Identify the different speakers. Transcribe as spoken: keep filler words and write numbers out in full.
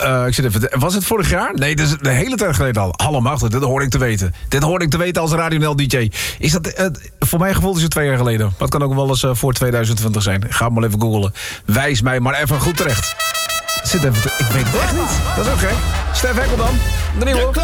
Speaker 1: Uh, ik zit even, was het vorig jaar? Nee, dat is de hele tijd geleden al. Allemachtig, dit hoor ik te weten. Dit hoor ik te weten als Radio N L D J. Is dat, uh, voor mijn gevoel is het twee jaar geleden. Maar het kan ook wel eens uh, voor tweeduizend twintig zijn. Ga maar even googlen. Wijs mij maar even goed terecht. Zit even te, ik weet het echt niet. Dat is ook gek. Stef Hekkel dan. De nieuwe.